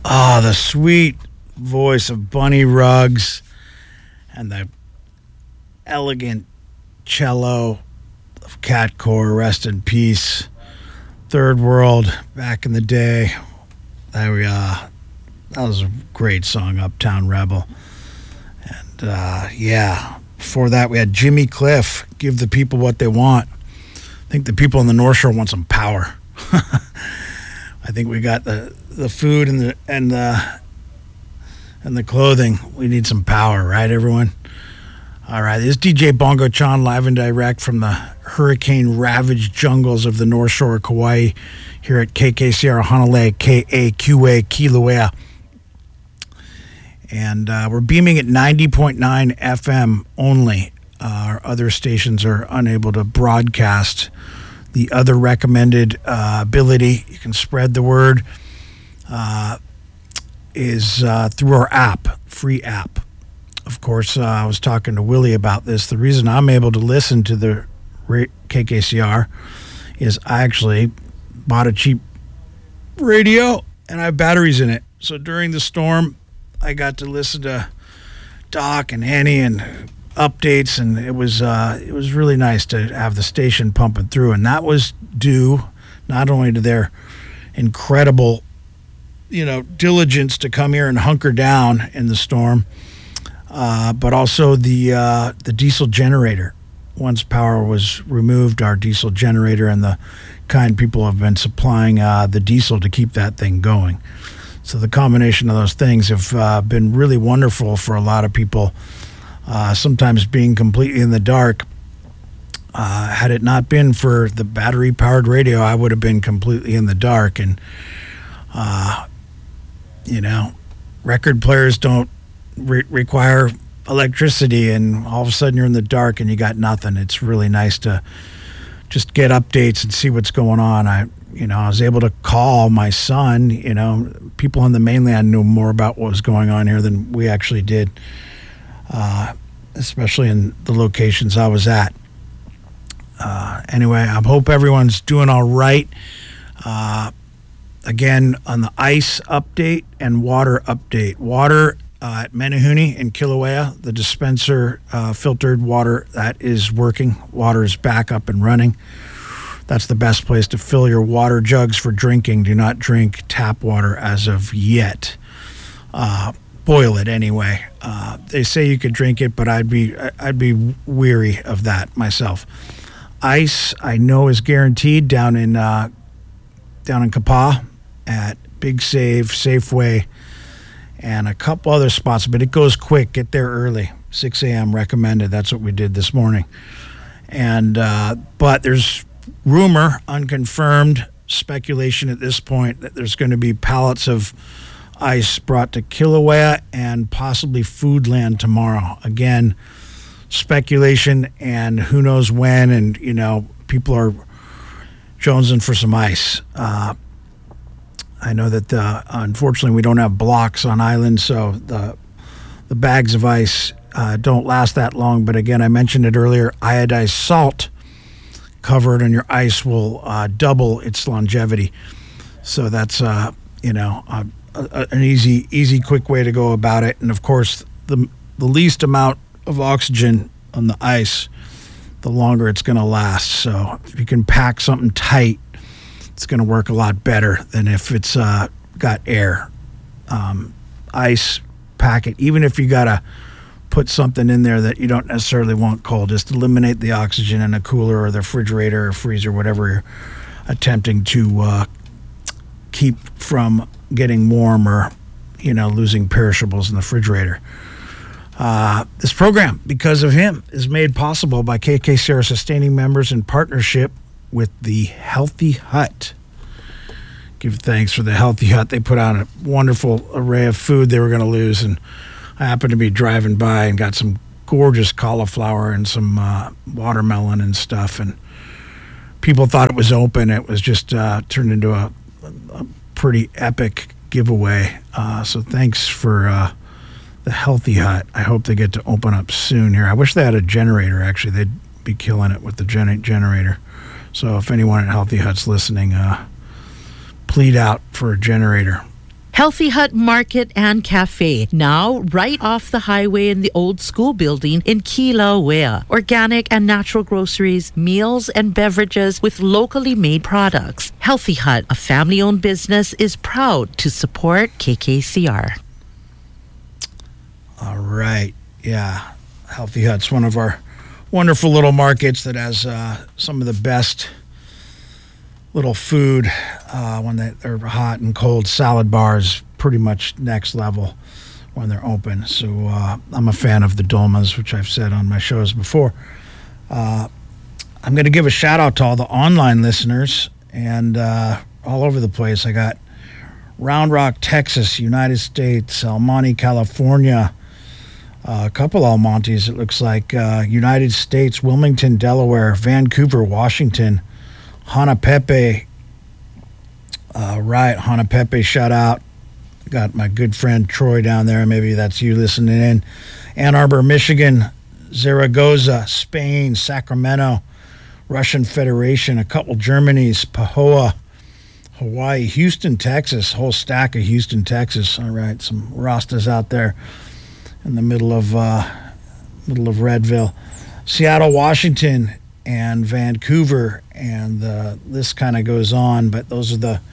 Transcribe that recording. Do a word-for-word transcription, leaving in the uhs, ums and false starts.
Oh, the sweet voice of Bunny Ruggs and the elegant cello of Cat Core, rest in peace. Third World, back in the day. There we are. That was a great song, Uptown Rebel. And uh, yeah, before that we had Jimmy Cliff, Give the People What They Want. I think the people in the North Shore want some power. I think we got the, the food and the and the and the clothing. We need some power, right, everyone? All right, this is D J Bongo Chan live and direct from the hurricane-ravaged jungles of the North Shore of Kauai here at K K C R Honolulu, K A Q A, Kilauea. And uh, we're beaming at ninety point nine F M only. Uh, our other stations are unable to broadcast. The other recommended uh, ability, you can spread the word, uh, is uh, through our app, free app. Of course, uh, I was talking to Willie about this. The reason I'm able to listen to the K K C R is I actually bought a cheap radio and I have batteries in it. So during the storm, I got to listen to Doc and Annie and updates, and it was uh, it was really nice to have the station pumping through. And that was due not only to their incredible, you know, diligence to come here and hunker down in the storm, uh, but also the uh, the diesel generator. Once power was removed, our diesel generator and the kind people have been supplying uh, the diesel to keep that thing going. So the combination of those things have uh, been really wonderful for a lot of people. Uh, sometimes being completely in the dark. Uh, had it not been for the battery-powered radio, I would have been completely in the dark. And, uh, you know, record players don't re- require electricity, and all of a sudden you're in the dark and you got nothing. It's really nice to just get updates and see what's going on. I, you know, I was able to call my son. You know, people on the mainland knew more about what was going on here than we actually did. Uh, especially in the locations I was at. Uh, anyway, I hope everyone's doing all right. Uh, again, on the ice update and water update. Water uh, at Menehune in Kilauea, the dispenser uh, filtered water, that is working. Water is back up and running. That's the best place to fill your water jugs for drinking. Do not drink tap water as of yet. Uh, Boil it anyway. Uh, they say you could drink it, but I'd be I'd be weary of that myself. Ice, I know, is guaranteed down in uh, down in Kapaa at Big Save, Safeway, and a couple other spots. But it goes quick. Get there early. six a.m. recommended. That's what we did this morning. And uh, but there's rumor, unconfirmed speculation at this point, that there's going to be pallets of ice brought to Kilauea and possibly Foodland tomorrow. Again, speculation and who knows when, and, you know, people are jonesing for some ice. Uh, I know that, uh, unfortunately, we don't have blocks on island, so the the bags of ice uh, don't last that long. But again, I mentioned it earlier, iodized salt covered on your ice will uh, double its longevity. So that's, uh, you know, uh, A, an easy, easy, quick way to go about it. And of course, the the least amount of oxygen on the ice, the longer it's going to last. So if you can pack something tight, it's going to work a lot better than if it's uh, got air. Um, ice, pack it. Even if you got to put something in there that you don't necessarily want cold, just eliminate the oxygen in a cooler or the refrigerator or freezer, whatever you're attempting to uh, keep from getting warm or, you know, losing perishables in the refrigerator. Uh, this program, because of him, is made possible by K K C R sustaining members in partnership with the Healthy Hut. Give thanks for the Healthy Hut. They put out a wonderful array of food they were going to lose, and I happened to be driving by and got some gorgeous cauliflower and some uh, watermelon and stuff, and people thought it was open. It was just uh, turned into a, a pretty epic giveaway. Uh, so thanks for uh, the Healthy Hut. I hope they get to open up soon here. I wish they had a generator, actually. They'd be killing it with the gen- generator. So if anyone at Healthy Hut's listening, uh, plead out for a generator. Healthy Hut Market and Cafe, now right off the highway in the old school building in Kilauea. Organic and natural groceries, meals and beverages with locally made products. Healthy Hut, a family-owned business, is proud to support K K C R. All right. Yeah. Healthy Hut's one of our wonderful little markets that has uh, some of the best little food uh, when they, they're hot and cold. Salad bars, pretty much next level when they're open. So uh, I'm a fan of the Dolmas, which I've said on my shows before. Uh, I'm going to give a shout out to all the online listeners and uh, all over the place. I got Round Rock, Texas, United States, Almonte, California, uh, a couple Almontes, it looks like, uh, United States, Wilmington, Delaware, Vancouver, Washington, Hanapepe, uh, right, Hanapepe, shout out. Got my good friend Troy down there. Maybe that's you listening in. Ann Arbor, Michigan, Zaragoza, Spain, Sacramento, Russian Federation, a couple Germanys, Pahoa, Hawaii, Houston, Texas, whole stack of Houston, Texas. All right, some Rastas out there in the middle of uh, middle of Redville, Seattle, Washington, and Vancouver, and the list kind of goes on, but those are the